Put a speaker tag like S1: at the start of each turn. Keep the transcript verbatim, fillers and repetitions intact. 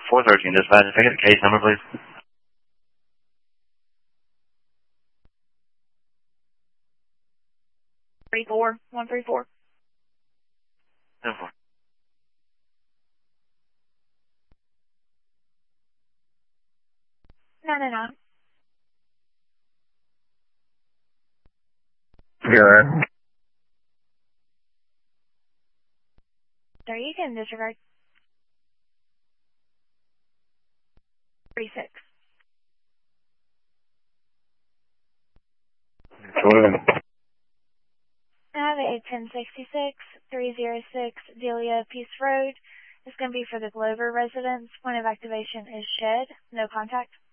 S1: four thirteen dispatch. If I get the case number, please.
S2: Three four one three four.
S1: Ten four.
S2: Nine nine nine.
S3: Good.
S2: Sir, you can disregard. Three six.
S3: Go ahead.
S2: I have a ten sixty-six three oh six Delia Peace Road. It's going to be for the Glover residence. Point of activation is shed. No contact.